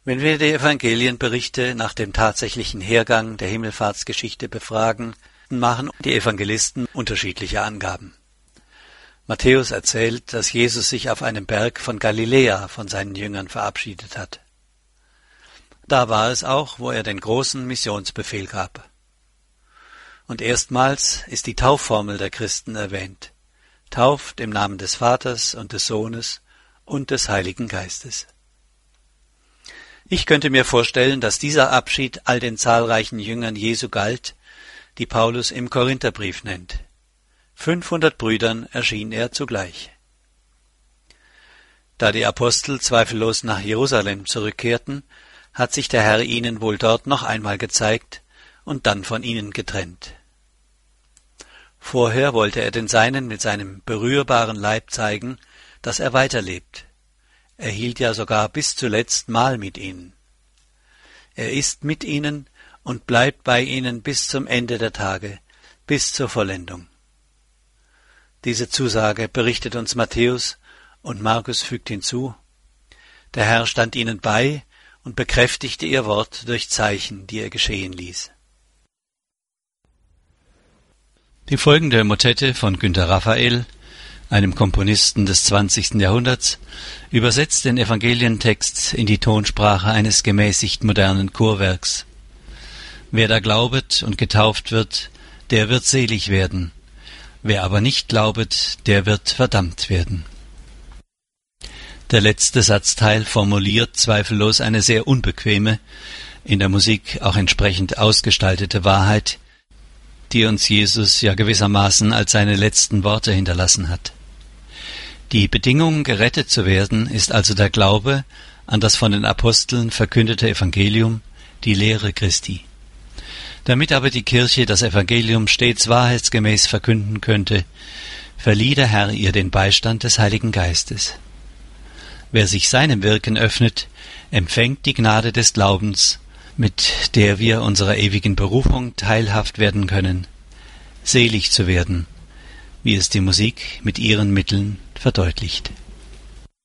Wenn wir die Evangelienberichte nach dem tatsächlichen Hergang der Himmelfahrtsgeschichte befragen, machen die Evangelisten unterschiedliche Angaben. Matthäus erzählt, dass Jesus sich auf einem Berg von Galiläa von seinen Jüngern verabschiedet hat. Da war es auch, wo er den großen Missionsbefehl gab. Und erstmals ist die Taufformel der Christen erwähnt. Tauft im Namen des Vaters und des Sohnes und des Heiligen Geistes. Ich könnte mir vorstellen, dass dieser Abschied all den zahlreichen Jüngern Jesu galt, die Paulus im Korintherbrief nennt. 500 Brüdern erschien er zugleich. Da die Apostel zweifellos nach Jerusalem zurückkehrten, hat sich der Herr ihnen wohl dort noch einmal gezeigt und dann von ihnen getrennt. Vorher wollte er den Seinen mit seinem berührbaren Leib zeigen, dass er weiterlebt. Er hielt ja sogar bis zuletzt Mahl mit ihnen. Er ist mit ihnen und bleibt bei ihnen bis zum Ende der Tage, bis zur Vollendung. Diese Zusage berichtet uns Matthäus und Markus fügt hinzu: Der Herr stand ihnen bei und bekräftigte ihr Wort durch Zeichen, die er geschehen ließ. Die folgende Motette von Günter Raphael, einem Komponisten des 20. Jahrhunderts, übersetzt den Evangelientext in die Tonsprache eines gemäßigt modernen Chorwerks. Wer da glaubet und getauft wird, der wird selig werden. Wer aber nicht glaubet, der wird verdammt werden. Der letzte Satzteil formuliert zweifellos eine sehr unbequeme, in der Musik auch entsprechend ausgestaltete Wahrheit, die uns Jesus ja gewissermaßen als seine letzten Worte hinterlassen hat. Die Bedingung, gerettet zu werden, ist also der Glaube an das von den Aposteln verkündete Evangelium, die Lehre Christi. Damit aber die Kirche das Evangelium stets wahrheitsgemäß verkünden könnte, verlieh der Herr ihr den Beistand des Heiligen Geistes. Wer sich seinem Wirken öffnet, empfängt die Gnade des Glaubens, mit der wir unserer ewigen Berufung teilhaft werden können, selig zu werden, wie es die Musik mit ihren Mitteln verdeutlicht.